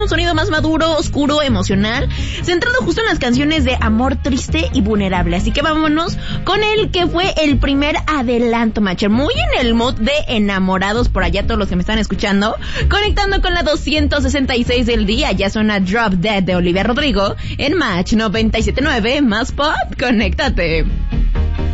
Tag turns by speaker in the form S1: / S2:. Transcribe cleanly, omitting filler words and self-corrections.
S1: sonido más maduro, oscuro, emocional, centrado justo en las canciones de amor triste y vulnerable. Así que vámonos con el que fue el primer adelanto, Matcher. Muy en el mood de enamorados por allá, todos los que me están escuchando. Conectando con la 266 del día, ya suena Drop Dead de Olivia Rodrigo en Match 97.9, más pop, conéctate.